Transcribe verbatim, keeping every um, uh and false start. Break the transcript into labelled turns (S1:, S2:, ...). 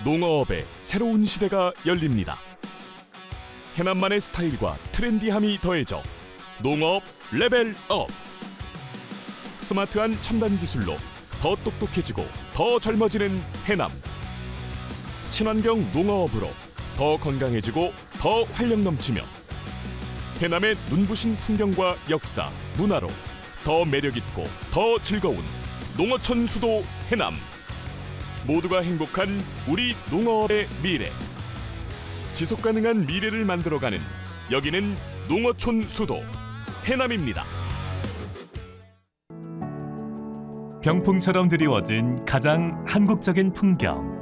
S1: 농어업의 새로운 시대가 열립니다. 해남만의 스타일과 트렌디함이 더해져 농어업 레벨업. 스마트한 첨단 기술로 더 똑똑해지고 더 젊어지는 해남. 친환경 농어업으로 더 건강해지고 더 활력 넘치며 해남의 눈부신 풍경과 역사, 문화로 더 매력있고 더 즐거운 농어촌 수도 해남. 모두가 행복한 우리 농어업의 미래. 지속가능한 미래를 만들어가는 여기는 농어촌 수도 해남입니다.
S2: 병풍처럼 드리워진 가장 한국적인 풍경.